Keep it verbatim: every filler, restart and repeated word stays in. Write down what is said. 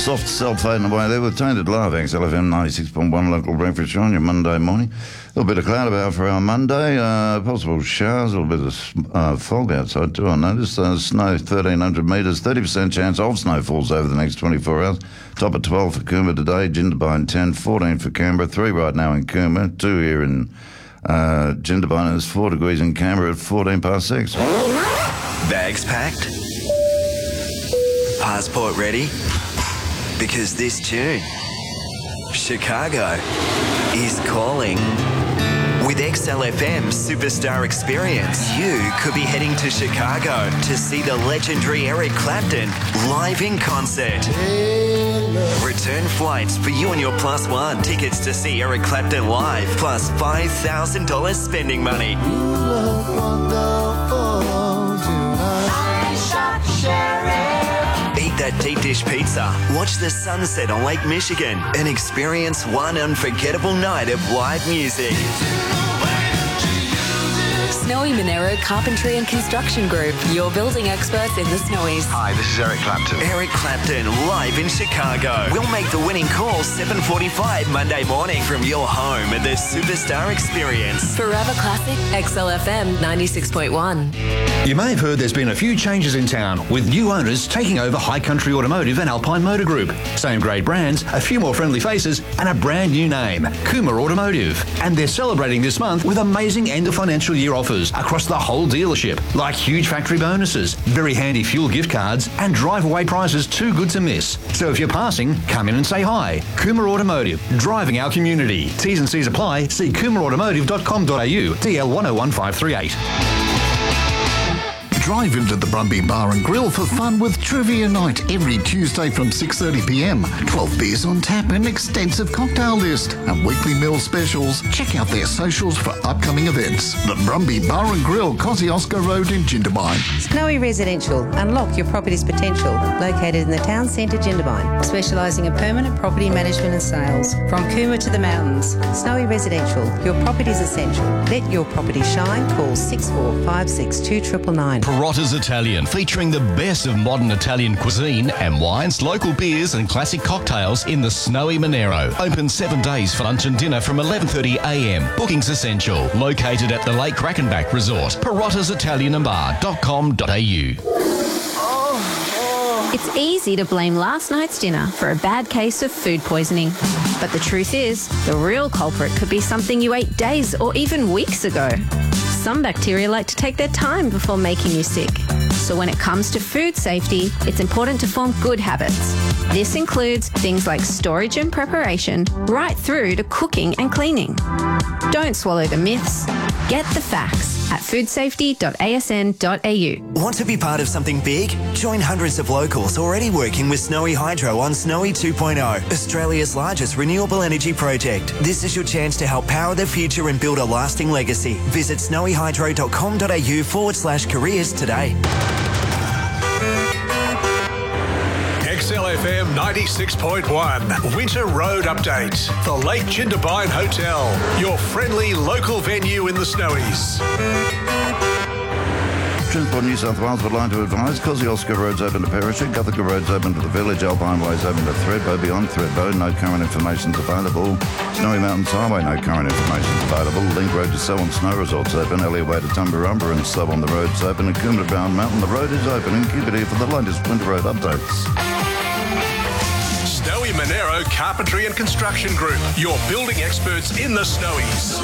Soft cell fading away there with Tainted Love, X L F M ninety-six point one local breakfast show on your Monday morning. A little bit of cloud about for our Monday, uh, possible showers, a little bit of uh, fog outside too, I noticed. Uh, snow thirteen hundred metres, thirty percent chance of snowfalls over the next twenty-four hours. Top of twelve for Coomera today, Jindabyne ten, fourteen for Canberra, three right now in Coomera, two here in uh, Jindabyne, and it's four degrees in Canberra at fourteen past six. Bags packed? Passport ready? Because this tune, Chicago, is calling. With X L F M's Superstar Experience, you could be heading to Chicago to see the legendary Eric Clapton live in concert. Return flights for you and your plus one. Tickets to see Eric Clapton live, plus five thousand dollars spending money. Eat that deep dish pizza, watch the sunset on Lake Michigan, and experience one unforgettable night of live music. Snowy Monero Carpentry and Construction Group, your building experts in the Snowies. Hi, this is Eric Clapton. Eric Clapton live in Chicago. We'll make the winning call seven forty-five Monday morning from your home at the Superstar Experience. Forever Classic, X L F M ninety-six point one. You may have heard there's been a few changes in town, with new owners taking over High Country Automotive and Alpine Motor Group. Same great brands, a few more friendly faces, and a brand new name, Coomera Automotive. And they're celebrating this month with amazing end of financial year offers across the whole dealership, like huge factory bonuses, very handy fuel gift cards, and drive-away prizes too good to miss. So if you're passing, come in and say hi. Coomera Automotive, driving our community. T's and C's apply. See coomera automotive dot com dot a u, D L one oh one five three eight. Drive into the Brumby Bar and Grill for fun with Trivia Night every Tuesday from six thirty p m. twelve beers on tap and extensive cocktail list and weekly meal specials. Check out their socials for upcoming events. The Brumby Bar and Grill, Kosciuszko Road in Jindabyne. Snowy Residential. Unlock your property's potential. Located in the town centre, Jindabyne. Specialising in permanent property management and sales. From Coomera to the mountains. Snowy Residential. Your property's essential. Let your property shine. Call six four five six two nine nine nine. Perrotta's Italian, featuring the best of modern Italian cuisine and wines, local beers and classic cocktails in the Snowy Monero. Open seven days for lunch and dinner from eleven thirty a m. Bookings essential. Located at the Lake Crackenback Resort. Perrotta's Italian and bar dot com dot a u. It's easy to blame last night's dinner for a bad case of food poisoning. But the truth is, the real culprit could be something you ate days or even weeks ago. Some bacteria like to take their time before making you sick. So when it comes to food safety, it's important to form good habits. This includes things like storage and preparation, right through to cooking and cleaning. Don't swallow the myths. Get the facts at food safety dot a s n dot a u. Want to be part of something big? Join hundreds of locals already working with Snowy Hydro on Snowy two point oh, Australia's largest renewable energy project. This is your chance to help power the future and build a lasting legacy. Visit snowy hydro dot com dot a u forward slash careers today. X L F M ninety-six point one Winter Road Update. The Lake Jindabyne Hotel, your friendly local venue in the Snowies. Transport New South Wales would like to advise Kosciuszko Road's open to Perisher, Gothica Road's open to the village, Alpine Way's open to Thredbo, beyond Thredbo, no current information is available. Snowy Mountains Highway, no current information is available. Link Road to Selwyn Snow Resorts open, Elliot Way to Tumbarumba and Slow on the Road's open, and Coomera Bound Mountain, the road is open, and keep it here for the latest Winter Road updates. Snowy Monero Carpentry and Construction Group, your building experts in the Snowies.